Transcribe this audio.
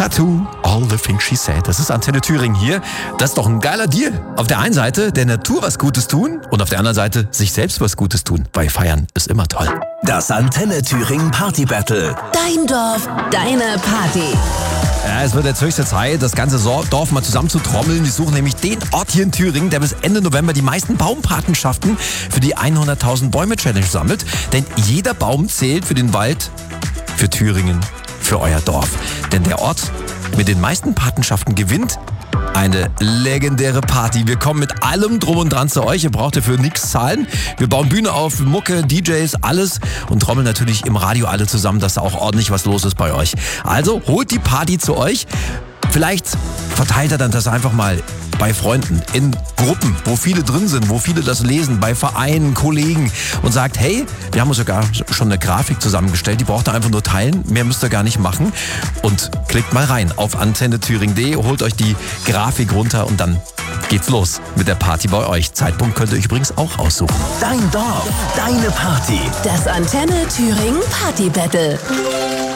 Tattoo, all the things she said. Das ist Antenne Thüringen hier. Das ist doch ein geiler Deal. Auf der einen Seite der Natur was Gutes tun und auf der anderen Seite sich selbst was Gutes tun. Bei Feiern ist immer toll. Das Antenne Thüringen Party Battle. Dein Dorf, deine Party. Ja, es wird jetzt höchste Zeit, das ganze Dorf mal zusammenzutrommeln. Wir suchen nämlich den Ort hier in Thüringen, der bis Ende November die meisten Baumpatenschaften für die 100.000 Bäume Challenge sammelt. Denn jeder Baum zählt für den Wald, für Thüringen, für euer Dorf. Denn der Ort mit den meisten Patenschaften gewinnt eine legendäre Party. Wir kommen mit allem drum und dran zu euch. Ihr braucht dafür nichts zahlen. Wir bauen Bühne auf, Mucke, DJs, alles und trommeln natürlich im Radio alle zusammen, dass da auch ordentlich was los ist bei euch. Also holt die Party zu euch. Vielleicht verteilt ihr dann das einfach mal bei Freunden, in Gruppen, wo viele drin sind, wo viele das lesen, bei Vereinen, Kollegen und sagt, hey, wir haben uns sogar schon eine Grafik zusammengestellt, die braucht ihr einfach nur teilen, mehr müsst ihr gar nicht machen und klickt mal rein auf antennethüringen.de, holt euch die Grafik runter und dann geht's los mit der Party bei euch. Zeitpunkt könnt ihr euch übrigens auch aussuchen. Dein Dorf, deine Party. Das Antenne Thüringen Party Battle.